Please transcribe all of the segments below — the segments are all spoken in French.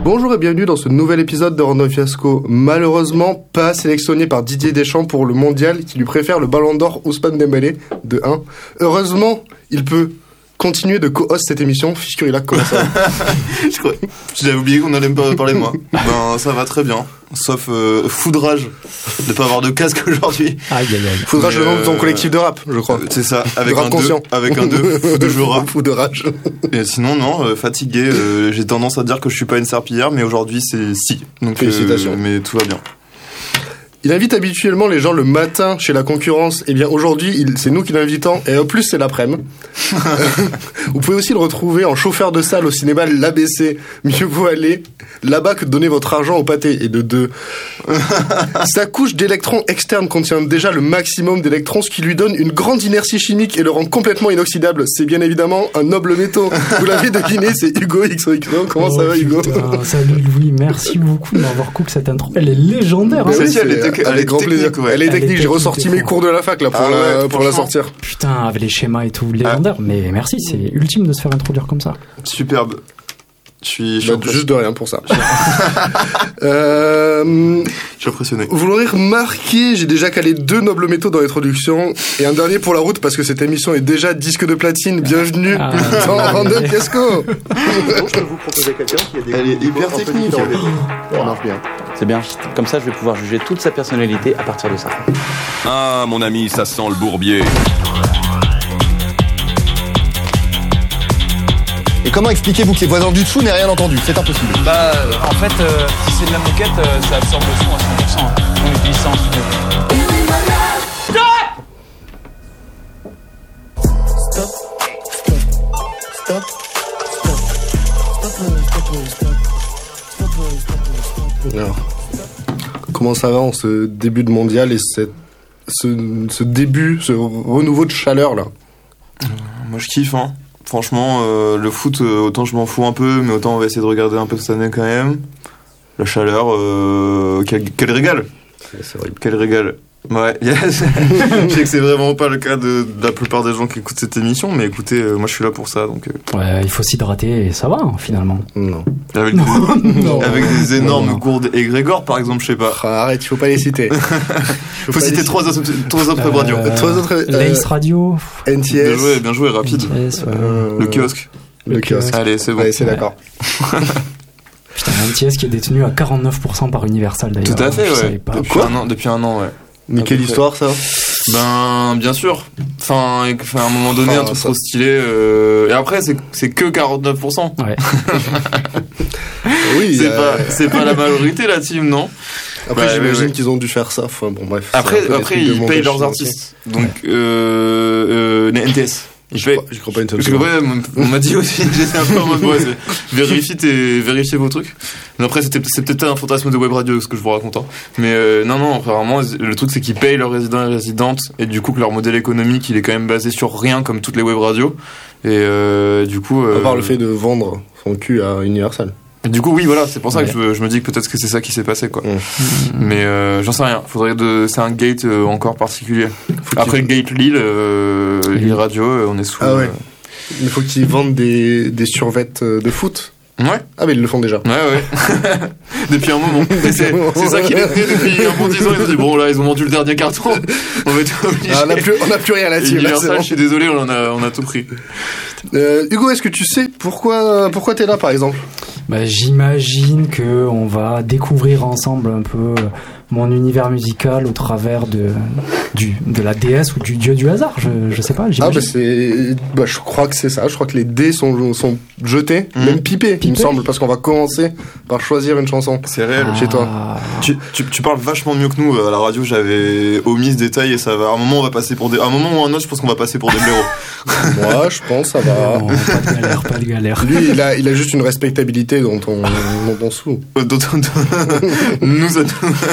Bonjour et bienvenue dans ce nouvel épisode de Random Fiasco. Malheureusement, pas sélectionné par Didier Deschamps pour le mondial, qui lui préfère le ballon d'or Ousmane Dembélé, de 1. Heureusement, il peut continuer de co-host cette émission. Fiscurilac, comment ça va? J'avais oublié qu'on allait me parler de moi. Ben, ça va très bien. Sauf foudrage de pas avoir de casque aujourd'hui. Aïe aïe aïe. Foudrage, le nom de ton collectif de rap, je crois. C'est ça, avec rap un conscient. 2, avec un 2 de jeu rap. Foudrage. Et sinon, non, fatigué. J'ai tendance à dire que je suis pas une serpillière, mais aujourd'hui, c'est si. Donc, félicitations. Mais tout va bien. Il invite habituellement les gens le matin chez la concurrence. Eh bien, aujourd'hui, c'est nous qui l'invitons. Et en plus, c'est l'après-midi. Vous pouvez aussi le retrouver en chauffeur de salle au cinéma l'ABC. Mieux vaut aller là-bas que de donner votre argent au pâté. Et de 2. Sa couche d'électrons externes contient déjà le maximum d'électrons, ce qui lui donne une grande inertie chimique et le rend complètement inoxydable. C'est bien évidemment un noble métaux. Vous l'avez deviné, c'est Hugo XOXO. Comment ça va, Hugo? Salut Louis, merci beaucoup de m'avoir coupé cette intro. Elle est légendaire. Oui, avec grand plaisir. Elle est technique. J'ai ressorti mes cours de la fac là pour la sortir. Putain, avec les schémas et tout, légendaire. Mais merci, c'est ultime de se faire introduire comme ça. Superbe. Je suis juste de rien pour ça. Je suis impressionné. Vous l'aurez remarqué, j'ai déjà calé 2 nobles métaux dans l'introduction et un dernier pour la route parce que cette émission est déjà disque de platine. Bienvenue dans Random Fiasco. Donc je peux vous proposer quelqu'un qui a des... Elle est hyper technique. Ça marche bien. C'est bien, comme ça je vais pouvoir juger toute sa personnalité à partir de ça. Ah mon ami, ça sent le bourbier. Et comment expliquez-vous que les voisins du dessous n'aient rien entendu? C'est impossible. Bah, en fait, si c'est de la moquette, ça absorbe le son à 100%. On utilise ça en studio. Alors, comment ça va en ce début de mondial et ce début, ce renouveau de chaleur là? Moi je kiffe, hein. Franchement, le foot, autant je m'en fous un peu, mais autant on va essayer de regarder un peu cette année quand même. La chaleur, quel régal! C'est horrible. Quel régal! Ouais, yes. Je sais que c'est vraiment pas le cas de la plupart des gens qui écoutent cette émission, mais écoutez, moi je suis là pour ça, donc. Ouais, il faut s'hydrater et ça va, finalement. Non. Avec des énormes gourdes égrégores, par exemple, je sais pas. Arrête, il faut pas les citer. Faut citer 3 autres radios. 3 autres. Lace Radio. NTS. Bien joué, rapide. NTS, Le kiosque. Le kiosque. Allez, c'est bon. Allez, c'est d'accord. Putain, NTS qui est détenu à 49% par Universal d'ailleurs. Tout à fait, ouais. Depuis un an, ouais. Mais quelle histoire ça? Ben bien sûr. Enfin à un moment donné un truc trop stylé. Et après c'est que 49%. Ouais. Oui. C'est pas la majorité la team, non? Après j'imagine qu'ils ont dû faire ça. Enfin bon bref. Après ils payent leurs artistes. Donc les NTS. Je crois pas une seule. Parce que on m'a dit aussi, j'étais un peu en mode vérifiez vos trucs. Mais après c'est peut-être un fantasme de web radio ce que je vous raconte. Hein. Mais non, vraiment le truc c'est qu'ils payent leurs résidents et résidentes et du coup que leur modèle économique il est quand même basé sur rien comme toutes les web radios. Et du coup. À part le fait de vendre son cul à Universal. Du coup, oui, voilà, c'est pour ça que je me dis que peut-être que c'est ça qui s'est passé, quoi. Mais j'en sais rien. C'est un gate encore particulier. Après le gate Lille, Lille Radio, on est sous. Ah ouais. Il faut qu'ils vendent des survêtes de foot. Ouais. Ah mais ils le font déjà. Ouais. Depuis un moment. C'est ça qui est fait depuis un bon 10 ans. Ils ont dit bon là ils ont vendu le dernier carton. On va être obligé. On a plus rien là-dessus. Universal, je suis désolé, on a tout pris. Hugo, est-ce que tu sais pourquoi t'es là par exemple? Bah, j'imagine que on va découvrir ensemble un peu mon univers musical au travers de la déesse ou du dieu du hasard. Je sais pas. J'imagine. Je crois que c'est ça. Je crois que les dés sont jetés, même pipés, il me semble, parce qu'on va commencer par choisir une chanson. C'est réel. Chez toi. Tu parles vachement mieux que nous à la radio. J'avais omis ce détail et ça va. À un moment on va passer pour un moment ou un autre, je pense qu'on va passer pour des blaireaux. Moi, je pense ça va. Non, pas de galère. Lui, il a juste une respectabilité dont on sous. Nous ça.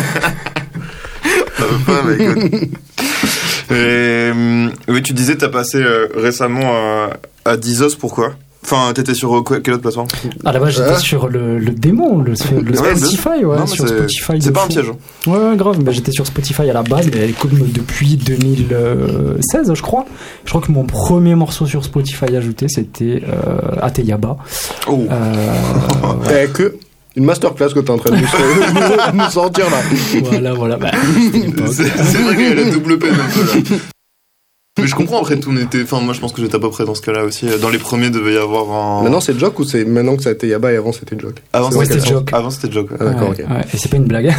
Oui, tu disais t'as passé récemment à Dizos, pourquoi? Enfin, t'étais sur quelle autre plateforme? À la base, j'étais sur le démon, le Spotify, ouais, non, sur Spotify. C'est pas un piège. Ouais, grave. Bah, j'étais sur Spotify à la base, mais écoute, depuis 2016, je crois. Je crois que mon premier morceau sur Spotify ajouté, c'était Ateyaba. Oh. Une masterclass que t'es en train de nous sortir là. Voilà. Bah, c'est vrai qu'il y a la double peine un peu là. Mais je comprends, après tout n'était. Enfin, moi je pense que j'étais à peu près dans ce cas-là aussi. Dans les premiers, devait y avoir un. Maintenant c'est Joke ou c'est maintenant que ça a été Yaba et avant c'était Joke? Avant c'était Joke. Avant c'était Joke. Ah, d'accord, ok. Ouais. Et c'est pas une blague.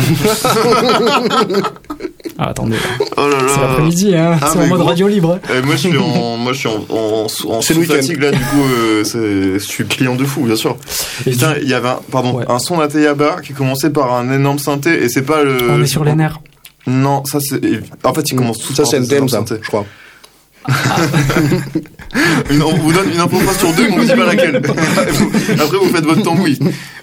Attendez. Oh là là. C'est l'après-midi, hein. C'est en mode radio libre. Moi je suis en sous-fatigue là, du coup, je suis client de fou, bien sûr. Putain, il y avait un son d'Ateyaba qui commençait par un énorme synthé et c'est pas le. On est sur les nerfs. Non, ça c'est. En fait, il commence tout ça, c'est NTM, ça, je crois. On vous donne une info sur deux, mais on vous dit pas laquelle. Après, vous faites votre tambouille.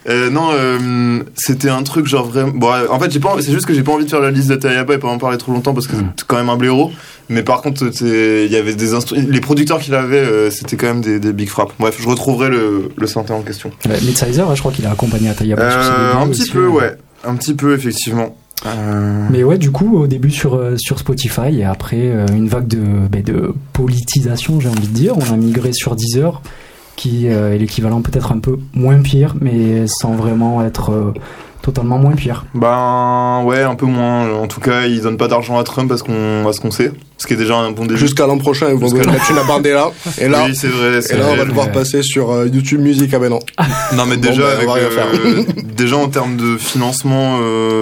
C'était un truc genre vraiment. Bon, en fait, c'est juste que j'ai pas envie de faire la liste d'Ateyaba et pas en parler trop longtemps parce que c'est quand même un blaireau. Mais par contre, il y avait les producteurs qu'il avait, c'était quand même des big frappes. Bref, je retrouverai le synthé en question. Midsizer, je crois qu'il a accompagné Ateyaba sur ses débuts. Un petit peu, ouais. Un petit peu, effectivement. Mais ouais, du coup, au début sur Spotify et après une vague de politisation, j'ai envie de dire, on a migré sur Deezer, qui est l'équivalent peut-être un peu moins pire, mais sans vraiment être totalement moins pire. Ben ouais, un peu moins. En tout cas, ils donnent pas d'argent à Trump à ce qu'on sait, ce qui est déjà un bon début. Jusqu'à l'an prochain, ils vont donner la thune à Bardella. Et là, oui, c'est vrai. Et là, on va devoir passer sur YouTube Music. Ah ben non. Non, mais déjà, on va rien faire. Déjà en termes de financement,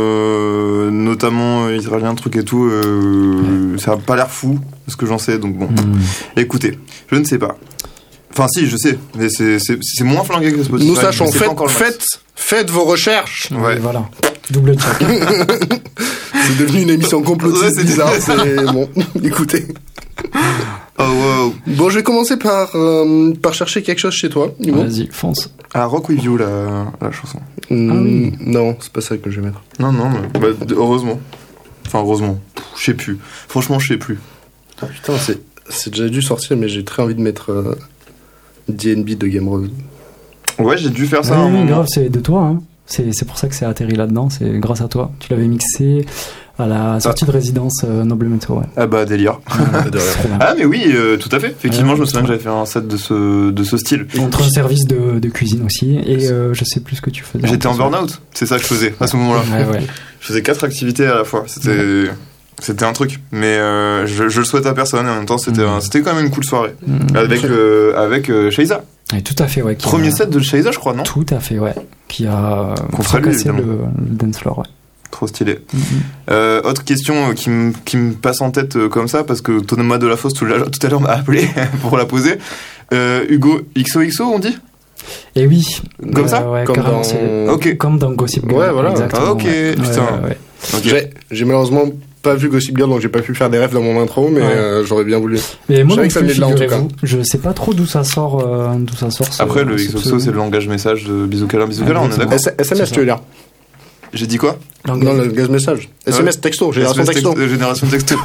notamment israélien, truc et tout, ça a pas l'air fou, ce que j'en sais. Donc bon, écoutez, je ne sais pas. Enfin si, je sais, mais c'est moins flingué que Spotify. Nous sachons, faites vos recherches. Ouais. Voilà, double check. C'est devenu une émission complotiste bizarre, c'est bon, écoutez. Oh wow. Bon, je vais commencer par chercher quelque chose chez toi. Vas-y, fonce. Ah, Rock With You, la chanson. Oui. Non, c'est pas ça que je vais mettre. Non, mais heureusement. Enfin, heureusement. Je sais plus. Franchement, je sais plus. Ah putain, c'est déjà dû sortir, mais j'ai très envie de mettre DNB de Game Rose. Ouais, j'ai dû faire ça. Oui, grave, c'est de toi, hein. C'est pour ça que c'est atterri là-dedans, c'est grâce à toi. Tu l'avais mixé à la sortie de résidence Noblemento, ouais. Ah bah délire. Ah mais oui, tout à fait. Effectivement, je me souviens que j'avais fait un set de ce style. Contre un service de cuisine aussi, et je sais plus ce que tu faisais. J'étais en burn-out, c'est ça que je faisais à ce moment-là. Ouais. Je faisais 4 activités à la fois, c'était un truc, mais je le souhaite à personne, et en même temps c'était quand même une cool soirée. Avec Shaiza. Ouais, tout à fait, ouais. Premier set de Shaiza, je crois, non? Tout à fait, ouais. Qui a fracassé le dance floor, ouais. Trop stylé. Autre question qui me passe en tête comme ça, parce que Thomas Delafosse tout à l'heure m'a appelé pour la poser. Hugo, XOXO, on dit? Et oui. Comme ça? Ouais, comme dans Gossip Girl. Ouais, voilà. Ah, ok, putain. Ouais. Okay. J'ai malheureusement pas vu Gossip Girl, donc j'ai pas pu faire des refs dans mon intro, mais j'aurais bien voulu. Mais moi, non plus, figurez-vous, je sais pas trop d'où ça sort. Après, le XOXO, c'est le langage message de bisous câlin, on est d'accord? SMS, tu veux dire? J'ai dit quoi? Non, le langage message. SMS, texto, génération texto. Génération texto.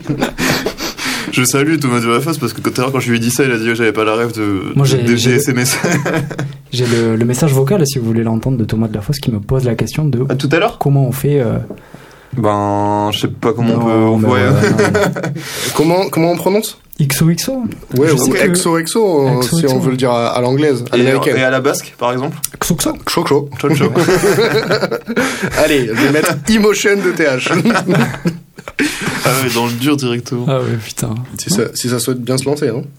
Je salue Thomas Delafosse parce que tout à l'heure, quand je lui ai dit ça, il a dit j'avais pas la rêve de SMS. J'ai le message vocal, si vous voulez l'entendre, de Thomas Delafosse qui me pose la question de. Tout à l'heure? Comment on fait. Ben, je sais pas comment on peut. Comment on prononce? XOXO. Ouais, ou XOXO, si on veut le dire à l'anglaise, à l'américaine. Et à la basque, par exemple? XOXO. Choco. Allez, je vais mettre Emotion de TH. Ah ouais, dans le dur directement. Ah ouais, putain. Si ça souhaite bien se lancer, hein.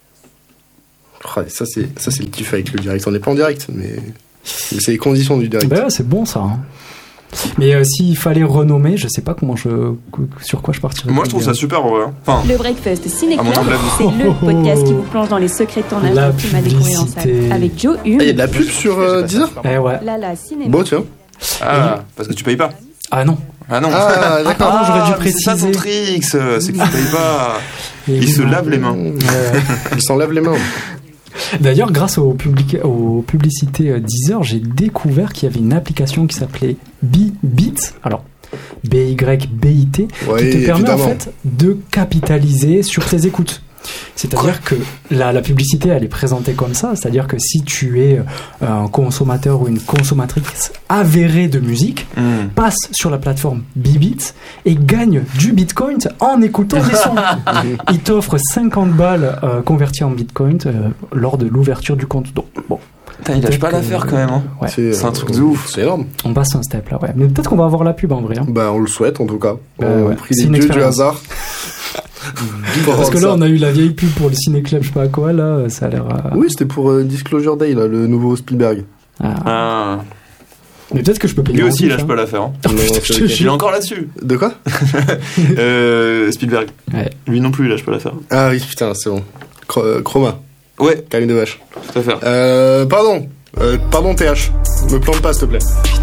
Ça, c'est le kiff avec le direct. On n'est pas en direct, mais c'est les conditions du direct. Bah ouais, c'est bon ça. Hein. Mais s'il fallait renommer, je sais pas sur quoi je partirais. Moi, je trouve ça super, ouais. Enfin, le Breakfast Ciné-Club, c'est le podcast qui vous plonge dans les secrets de tournage d'un film à découvrir en salle. Avec Joe Hume. Il y a de la pub sur Deezer? Ouais. Bon, tiens. Ah, parce que tu payes pas. Ah non. Ah, d'accord. J'aurais dû préciser. C'est ça ton tricks, c'est que tu payes pas. Il se lave les mains. Il s'en lave les mains. D'ailleurs, grâce aux publicités Deezer, j'ai découvert qu'il y avait une application qui s'appelait ByBit. Alors, BYBIT, qui te permet en fait de capitaliser sur tes écoutes. C'est-à-dire que la publicité, elle est présentée comme ça. C'est-à-dire que si tu es un consommateur ou une consommatrice avérée de musique, passe sur la plateforme Bybit et gagne du Bitcoin en écoutant des sons. Il t'offre 50 balles converties en Bitcoin lors de l'ouverture du compte. Donc, bon. Il lâche pas l'affaire quand même. Hein. Ouais. C'est un truc de ouf. C'est énorme. On passe un step là, ouais. Mais peut-être qu'on va avoir la pub en vrai. Hein. Bah, on le souhaite en tout cas. Ouais. Pris les dieux du hasard. Parce que là, on a eu la vieille pub pour le Ciné Club, je sais pas quoi, là, ça a l'air. Oui, c'était pour Disclosure Day, là, le nouveau Spielberg. Ah. Mais peut-être que je peux payer. Lui aussi, il lâche pas l'affaire. Hein. Il est encore là-dessus. De quoi Spielberg. Ouais. Lui non plus, il lâche pas l'affaire. Ah oui, putain, c'est bon. Chroma. Ouais. Camille de vache. Tout à fait. Pardon, TH. Me plante pas, s'il te plaît.